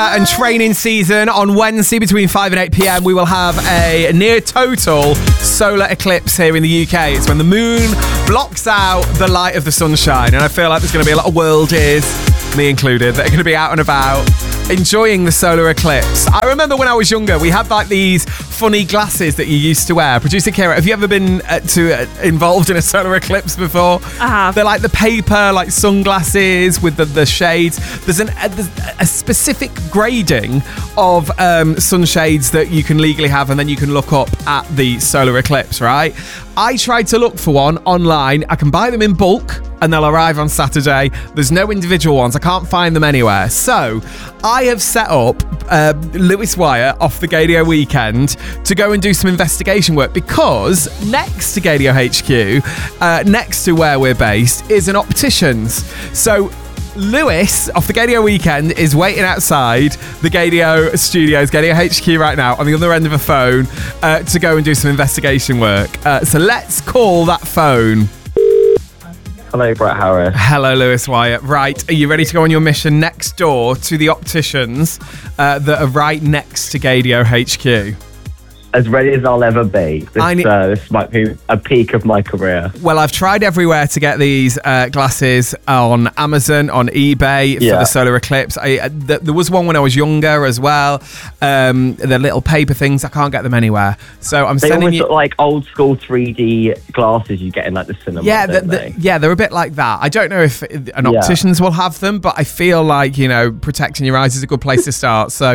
and training season. On Wednesday between 5 and 8 p.m, we will have a near total solar eclipse here in the UK. It's when the moon blocks out the light of the sunshine, and I feel like there's going to be a lot of worldies, me included, that are going to be out and about enjoying the solar eclipse. I remember when I was younger, we had like these funny glasses that you used to wear. Producer Kira, have you ever been involved in a solar eclipse before? I have. They're like the paper, like sunglasses with the shades. There's a specific grading of sunshades that you can legally have, and then you can look up at the solar eclipse, right? I tried to look for one online. I can buy them in bulk and they'll arrive on Saturday. There's no individual ones. I can't find them anywhere. So I have set up Lewis Wyatt off the Gadio weekend to go and do some investigation work, because next to Gadio HQ, next to where we're based, is an optician's. So Lewis, off the Gadio weekend, is waiting outside the Gadio studios, Gadio HQ right now, on the other end of a phone, to go and do some investigation work. So let's call that phone. Hello, Brett Harris. Hello, Lewis Wyatt. Right, are you ready to go on your mission next door to the opticians that are right next to Gadio HQ? As ready as I'll ever be. This might be a peak of my career. Well, I've tried everywhere to get these glasses on Amazon, on eBay for the solar eclipse. There was one when I was younger as well. The little paper things, I can't get them anywhere. So I'm sending you... look like old school 3D glasses you get in like the cinema. Yeah, they're a bit like that. I don't know if an opticians will have them, but I feel like, protecting your eyes is a good place to start. So,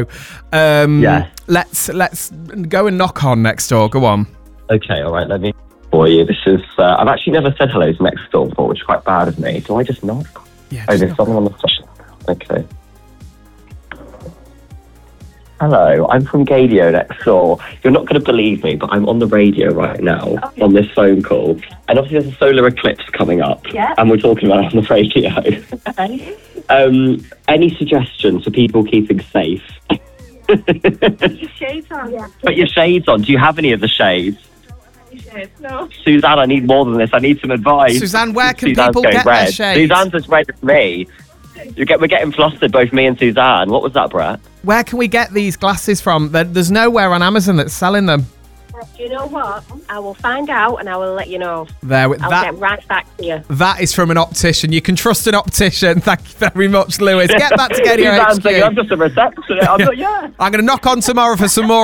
let's go and knock on next door. Go on. Okay, all right. Let me for you. This is. I've actually never said hello to next door before, which is quite bad of me. Do I just knock? Yeah. There's someone on the phone. Okay. Hello, I'm from Gadio next door. You're not going to believe me, but I'm on the radio right now on this phone call. And obviously there's a solar eclipse coming up. Yeah. And we're talking about it on the radio. Any suggestions for people keeping safe? Put your shades on. Yeah. Put your shades on. Do you have any of the shades? No. Suzanne, I need more than this. I need some advice. Suzanne, where can people get their shades? Suzanne's as red as me. We're getting flustered, both me and Suzanne. What was that, Brett? Where can we get these glasses from? There's nowhere on Amazon that's selling them. Do you know what? I will find out and I will let you know. I'll get right back to you. That is from an optician. You can trust an optician. Thank you very much, Lewis. Get back to Gadio HQ. I'm just a receptionist. I'm going to knock on tomorrow for some more